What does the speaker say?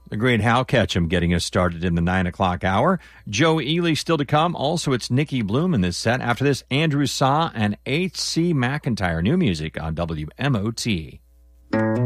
The great Hal Ketchum getting us started in the 9 o'clock hour. Joe Ely still to come. Also, it's Nicky Bloom in this set. After this, Andrew Saw and H.C. McIntyre. New music on WMOT.